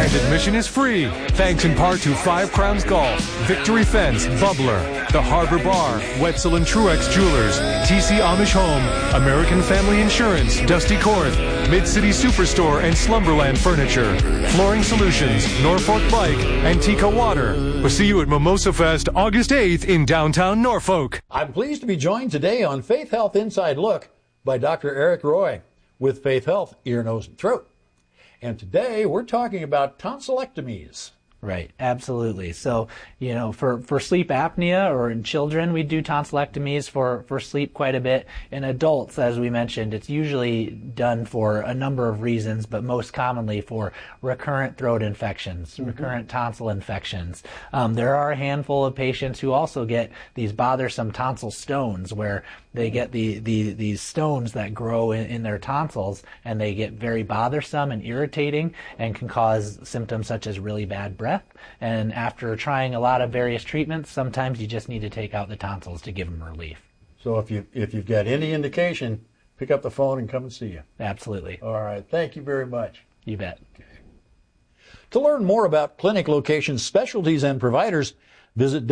And admission is free, thanks in part to Five Crowns Golf, Victory Fence, Bubbler, the Harbor Bar, Wetzel and Truex Jewelers, TC Amish Home, American Family Insurance, Dusty Korth, Mid-City Superstore and Slumberland Furniture, Flooring Solutions, Norfolk Bike, Antica Water. We'll see you at Mimosa Fest August 8th in downtown Norfolk. I'm pleased to be joined today on Faith Health Inside Look by Dr. Eric Roy with Faith Health Ear, Nose, and Throat. And today we're talking about tonsillectomies. Right, absolutely. So, for sleep apnea or in children, we do tonsillectomies for sleep quite a bit. In adults, as we mentioned, it's usually done for a number of reasons, but most commonly for recurrent throat infections, recurrent tonsil infections. There are a handful of patients who also get these bothersome tonsil stones where they get these stones that grow in their tonsils, and they get very bothersome and irritating and can cause symptoms such as really bad breath. And after trying a lot of various treatments, sometimes you just need to take out the tonsils to give them relief. So if you've got any indication, pick up the phone and come and see you. Absolutely. All right. Thank you very much. You bet. Okay. To learn more about clinic locations, specialties, and providers, visit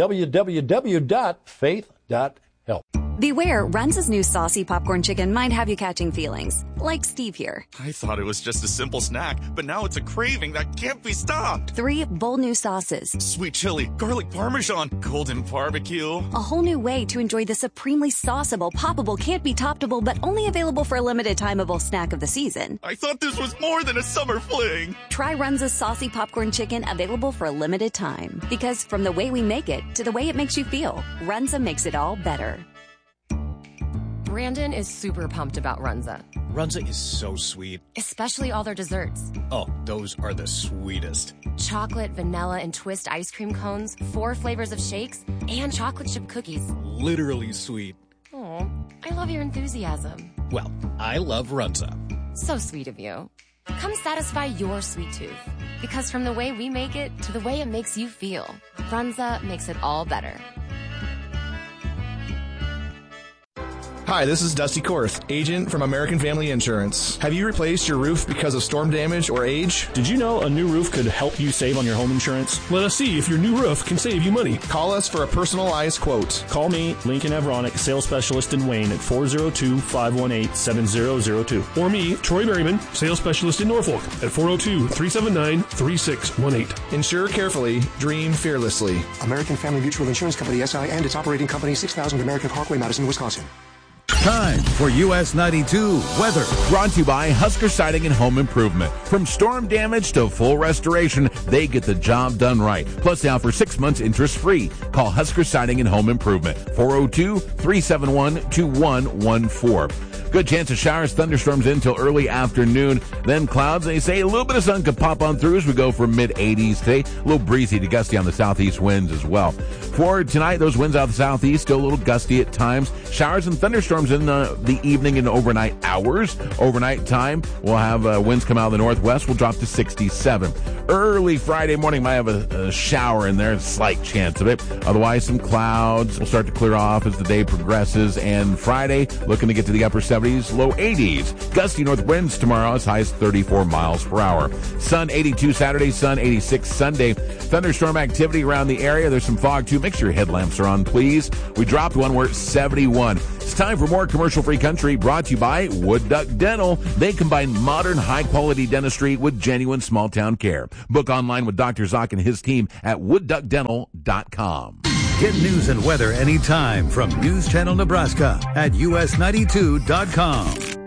www.faith.health. Beware, Runza's new saucy popcorn chicken might have you catching feelings, like Steve here. I thought it was just a simple snack, but now it's a craving that can't be stopped. 3 bold new sauces. Sweet chili, garlic parmesan, golden barbecue. A whole new way to enjoy the supremely sauceable, poppable, can't be toppable, but only available for a limited timeable snack of the season. I thought this was more than a summer fling. Try Runza's saucy popcorn chicken, available for a limited time. Because from the way we make it to the way it makes you feel, Runza makes it all better. Brandon is super pumped about Runza. Runza is so sweet. Especially all their desserts. Oh, those are the sweetest. Chocolate, vanilla, and twist ice cream cones, 4 flavors of shakes, and chocolate chip cookies. Literally sweet. Oh, I love your enthusiasm. Well, I love Runza. So sweet of you. Come satisfy your sweet tooth. Because from the way we make it to the way it makes you feel, Runza makes it all better. Hi, this is Dusty Korth, agent from American Family Insurance. Have you replaced your roof because of storm damage or age? Did you know a new roof could help you save on your home insurance? Let us see if your new roof can save you money. Call us for a personalized quote. Call me, Lincoln Evronic, sales specialist in Wayne at 402-518-7002. Or me, Troy Berryman, sales specialist in Norfolk at 402-379-3618. Insure carefully, dream fearlessly. American Family Mutual Insurance Company, SI, and its operating company, 6000 American Parkway, Madison, Wisconsin. Time for US 92 weather. Brought to you by Husker Siding and Home Improvement. From storm damage to full restoration, they get the job done right. Plus, they offer 6 months interest-free. Call Husker Siding and Home Improvement, 402-371-2114. Good chance of showers, thunderstorms until early afternoon. Then clouds, they say a little bit of sun could pop on through as we go from mid-80s today. A little breezy to gusty on the southeast winds as well. For tonight, those winds out of the southeast, still a little gusty at times. Showers and thunderstorms in the evening and overnight hours. Overnight time, we'll have winds come out of the northwest. We'll drop to 67. Early Friday morning, might have a shower in there, a slight chance of it. Otherwise, some clouds will start to clear off as the day progresses. And Friday, looking to get to the upper 70s, low 80s. Gusty north winds tomorrow as high as 34 miles per hour. Sun 82 Saturday, sun 86 Sunday. Thunderstorm activity around the area. There's some fog too. Make sure your headlamps are on, please. We dropped one. We're at 71. It's time for more commercial-free country, brought to you by Wood Duck Dental. They combine modern, high-quality dentistry with genuine small-town care. Book online with Dr. Zock and his team at woodduckdental.com. Get news and weather anytime from News Channel Nebraska at us92.com.